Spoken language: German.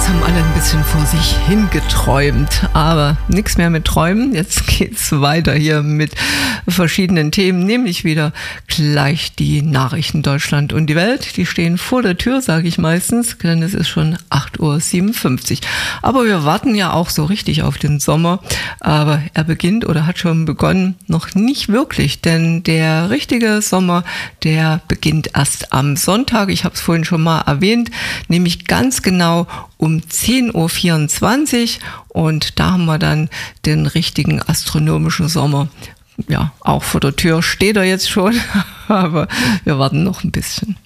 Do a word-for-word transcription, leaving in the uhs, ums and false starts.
Haben alle ein bisschen vor sich hingeträumt, aber nichts mehr mit Träumen. Jetzt geht's weiter hier mit verschiedenen Themen, nämlich wieder gleich die Nachrichten Deutschland und die Welt. Die stehen vor der Tür, sage ich meistens, denn es ist schon acht Uhr siebenundfünfzig. Aber wir warten ja auch so richtig auf den Sommer, aber er beginnt oder hat schon begonnen, noch nicht wirklich, denn der richtige Sommer, der beginnt erst am Sonntag. Ich habe es vorhin schon mal erwähnt, nämlich ganz genau um zehn Uhr vierundzwanzig und da haben wir dann den richtigen astronomischen Sommer. Ja, auch vor der Tür steht er jetzt schon, aber wir warten noch ein bisschen.